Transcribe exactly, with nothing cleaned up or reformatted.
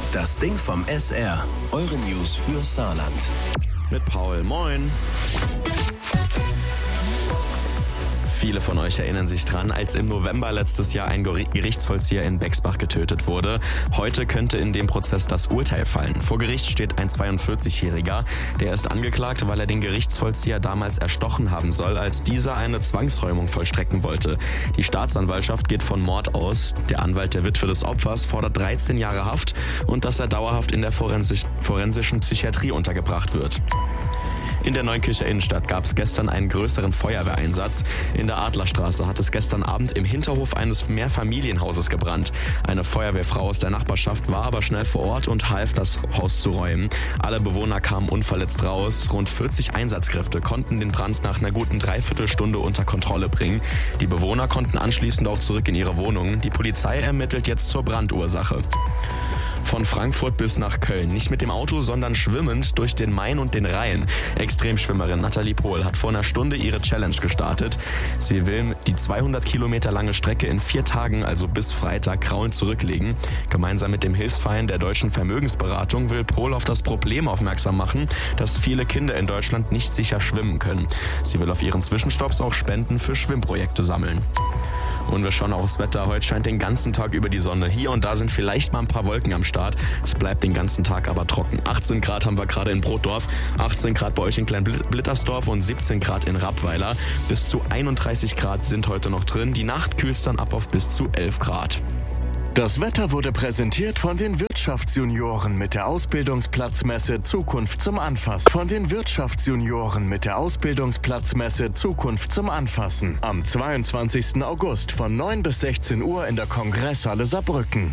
Das Ding vom S R. Eure News für Saarland. Mit Paul. Moin. Viele von euch erinnern sich dran, als im November letztes Jahr ein Gerichtsvollzieher in Bexbach getötet wurde. Heute könnte in dem Prozess das Urteil fallen. Vor Gericht steht ein zweiundvierzigjähriger. Der ist angeklagt, weil er den Gerichtsvollzieher damals erstochen haben soll, als dieser eine Zwangsräumung vollstrecken wollte. Die Staatsanwaltschaft geht von Mord aus. Der Anwalt der Witwe des Opfers fordert dreizehn Jahre Haft und dass er dauerhaft in der Forensisch- forensischen Psychiatrie untergebracht wird. In der Neunkircher Innenstadt gab es gestern einen größeren Feuerwehreinsatz. In der Adlerstraße hat es gestern Abend im Hinterhof eines Mehrfamilienhauses gebrannt. Eine Feuerwehrfrau aus der Nachbarschaft war aber schnell vor Ort und half, das Haus zu räumen. Alle Bewohner kamen unverletzt raus. Rund vierzig Einsatzkräfte konnten den Brand nach einer guten Dreiviertelstunde unter Kontrolle bringen. Die Bewohner konnten anschließend auch zurück in ihre Wohnungen. Die Polizei ermittelt jetzt zur Brandursache. Von Frankfurt bis nach Köln. Nicht mit dem Auto, sondern schwimmend durch den Main und den Rhein. Extremschwimmerin Nathalie Pohl hat vor einer Stunde ihre Challenge gestartet. Sie will die zweihundert Kilometer lange Strecke in vier Tagen, also bis Freitag, kraulend zurücklegen. Gemeinsam mit dem Hilfsverein der Deutschen Vermögensberatung will Pohl auf das Problem aufmerksam machen, dass viele Kinder in Deutschland nicht sicher schwimmen können. Sie will auf ihren Zwischenstopps auch Spenden für Schwimmprojekte sammeln. Und wir schauen auch aufs Wetter. Heute scheint den ganzen Tag über die Sonne. Hier und da sind vielleicht mal ein paar Wolken am Start. Es bleibt den ganzen Tag aber trocken. achtzehn Grad haben wir gerade in Brotdorf, achtzehn Grad bei euch in Klein-Blittersdorf und siebzehn Grad in Rappweiler. Bis zu einunddreißig Grad sind heute noch drin. Die Nacht kühlt's dann ab auf bis zu elf Grad. Das Wetter wurde präsentiert von den Wirtschaftsjunioren mit der Ausbildungsplatzmesse Zukunft zum Anfassen. Von den Wirtschaftsjunioren mit der Ausbildungsplatzmesse Zukunft zum Anfassen. Am zweiundzwanzigsten August von neun bis sechzehn Uhr in der Kongresshalle Saarbrücken.